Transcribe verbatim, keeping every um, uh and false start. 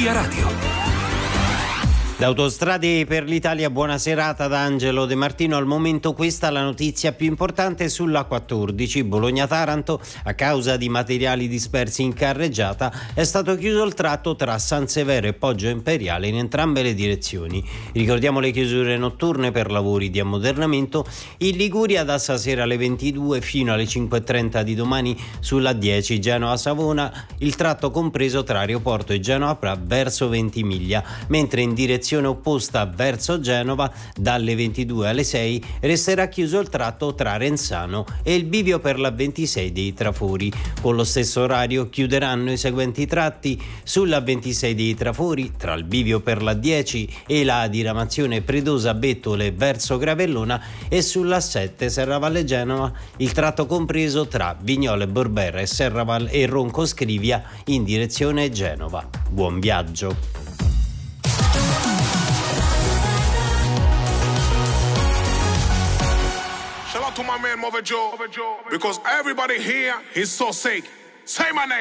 Via Radio. Da Autostrade per l'Italia, buona serata da Angelo De Martino. Al momento questa è la notizia più importante sulla quattordici. Bologna-Taranto, a causa di materiali dispersi in carreggiata, è stato chiuso il tratto tra San Severo e Poggio Imperiale in entrambe le direzioni. Ricordiamo le chiusure notturne per lavori di ammodernamento in Liguria da stasera alle ventidue fino alle cinque e trenta di domani sulla dieci Genova-Savona, il tratto compreso tra Aeroporto e Genova verso Ventimiglia, mentre in direzione opposta verso Genova dalle ventidue alle sei resterà chiuso il tratto tra Renzano e il bivio per la ventisei dei Trafori. Con lo stesso orario chiuderanno i seguenti tratti: sulla ventisei dei Trafori tra il bivio per la dieci e la diramazione Predosa Bettole verso Gravellona, e sulla sette Serravalle Genova il tratto compreso tra Vignole Borberra e Serravalle e Ronco Scrivia in direzione Genova. Buon viaggio. To my man Mother Joe, because everybody here is so sick. Say my name.